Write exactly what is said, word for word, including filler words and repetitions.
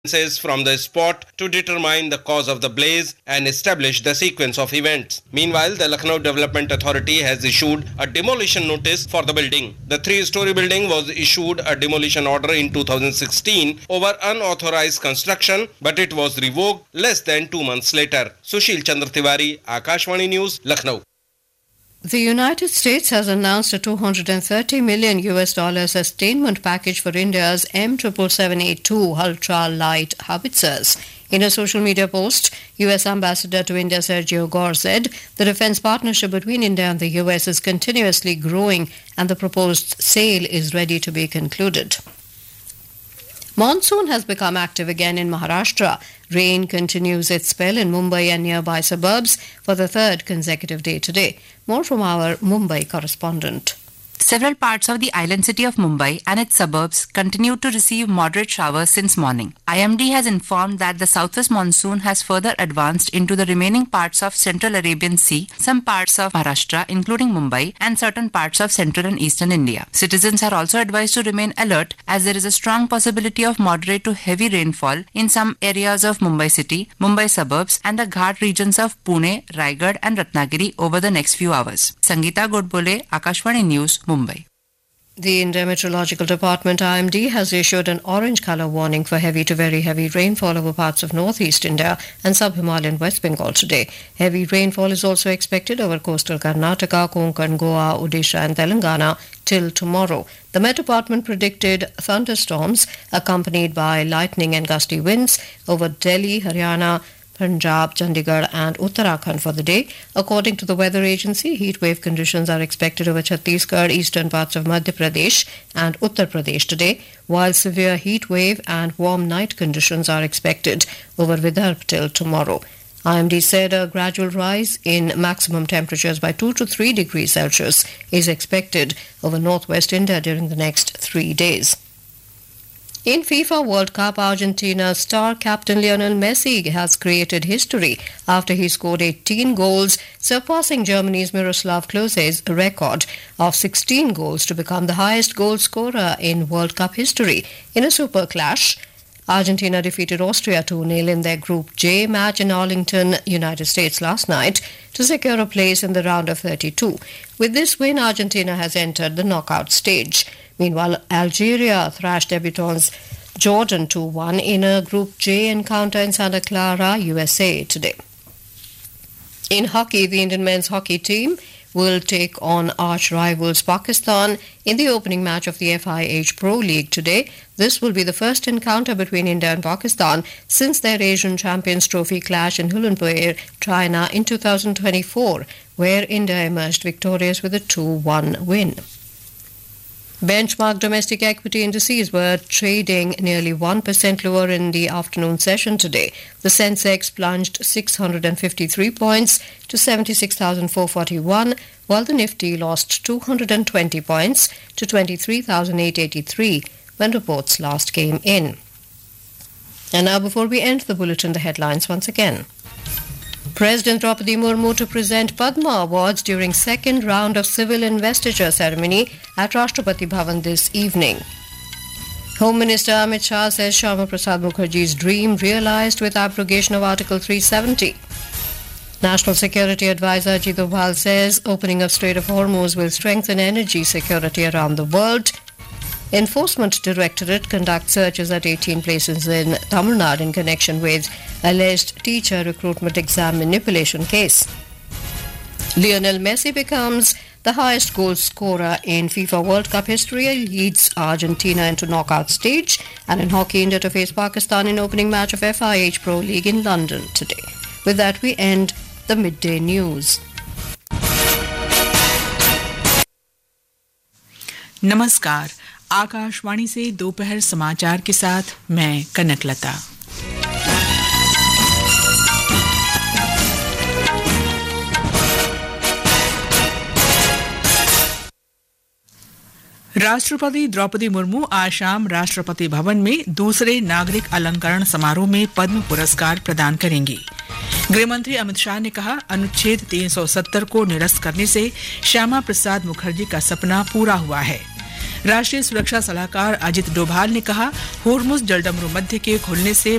from the spot to determine the cause of the blaze and establish the sequence of events. Meanwhile, the Lucknow Development Authority has issued a demolition notice for the building. The three-story building was issued a demolition order in two thousand sixteen over unauthorized construction, but it was revoked less than two months later. Sushil Chandra Tiwari, Akashvani News, Lucknow. The United States has announced a two hundred thirty million U S dollar sustainment package for India's M seven seven eight two ultra-light howitzers. In a social media post, U S Ambassador to India Sergio Gore said the defense partnership between India and the U S is continuously growing and the proposed sale is ready to be concluded. Monsoon has become active again in Maharashtra. Rain continues its spell in Mumbai and nearby suburbs for the third consecutive day today. More from our Mumbai correspondent. Several parts of the island city of Mumbai and its suburbs continue to receive moderate showers since morning. I M D has informed that the southwest monsoon has further advanced into the remaining parts of Central Arabian Sea, some parts of Maharashtra including Mumbai and certain parts of central and eastern India. Citizens are also advised to remain alert as there is a strong possibility of moderate to heavy rainfall in some areas of Mumbai city, Mumbai suburbs and the Ghat regions of Pune, Raigad and Ratnagiri over the next few hours. Sangeeta Godbole, Akashvani News, Mumbai. The India Meteorological Department I M D has issued an orange colour warning for heavy to very heavy rainfall over parts of northeast India and sub-Himalayan West Bengal today. Heavy rainfall is also expected over coastal Karnataka, Konkan, Goa, Odisha and Telangana till tomorrow. The Met Department predicted thunderstorms accompanied by lightning and gusty winds over Delhi, Haryana, Punjab, Chandigarh and Uttarakhand for the day. According to the weather agency, heat wave conditions are expected over Chhattisgarh, eastern parts of Madhya Pradesh and Uttar Pradesh today, while severe heat wave and warm night conditions are expected over Vidarbha till tomorrow. I M D said a gradual rise in maximum temperatures by two to three degrees Celsius is expected over northwest India during the next three days. In FIFA World Cup, Argentina's star captain Lionel Messi has created history after he scored eighteen goals, surpassing Germany's Miroslav Klose's record of sixteen goals to become the highest goal scorer in World Cup history. In a super clash, Argentina defeated Austria two nil in their Group J match in Arlington, United States last night to secure a place in the round of thirty-two. With this win, Argentina has entered the knockout stage. Meanwhile, Algeria thrashed debutants Jordan two one in a Group J encounter in Santa Clara, U S A today. In hockey, the Indian men's hockey team will take on arch rivals Pakistan in the opening match of the F I H Pro League today. This will be the first encounter between India and Pakistan since their Asian Champions Trophy clash in Ulaanbaatar, China in two thousand twenty-four, where India emerged victorious with a two one win. Benchmark domestic equity indices were trading nearly one percent lower in the afternoon session today. The Sensex plunged six hundred fifty-three points to seventy-six thousand four hundred forty-one, while the Nifty lost two hundred twenty points to twenty-three thousand eight hundred eighty-three when reports last came in. And now, before we end the bulletin, the headlines once again. President Draupadi Murmu to present Padma Awards during second round of civil investiture ceremony at Rashtrapati Bhavan this evening. Home Minister Amit Shah says Shyama Prasad Mukherjee's dream realized with abrogation of Article three seventy. National Security Advisor Ajit Doval says opening of Strait of Hormuz will strengthen energy security around the world. Enforcement Directorate conducts searches at eighteen places in Tamil Nadu in connection with alleged teacher recruitment exam manipulation case. Lionel Messi becomes the highest goal scorer in FIFA World Cup history. He leads Argentina into knockout stage. And in hockey, India to face Pakistan in opening match of F I H Pro League in London today. With that, we end the midday news. नमस्कार, आकाशवाणी से दोपहर समाचार के साथ मैं कनकलता। राष्ट्रपति द्रौपदी मुर्मू आज शाम राष्ट्रपति भवन में दूसरे नागरिक अलंकरण समारोह में पद्म पुरस्कार प्रदान करेंगी। गृहमंत्री अमित शाह ने कहा, अनुच्छेद तीन सौ सत्तर को निरस्त करने से श्यामा प्रसाद मुखर्जी का सपना पूरा हुआ है। राष्ट्रीय सुरक्षा सलाहकार अजित डोभाल ने कहा, होर्मुज जलडमरू मध्य के खुलने से